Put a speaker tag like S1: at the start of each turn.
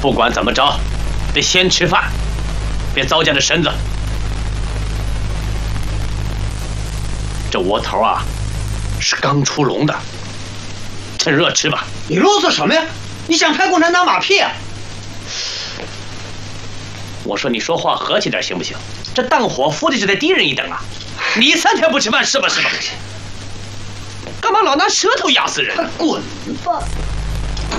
S1: 不管怎么着，得先吃饭，别糟践了身子。这窝头啊，是刚出笼的，趁热吃吧。
S2: 你啰嗦什么呀？你想拍共产党马屁啊？
S1: 我说你说话和气点行不行？这当伙夫的就得低人一等啊！你3天不吃饭是吧？干嘛老拿舌头压死人？
S2: 滚吧！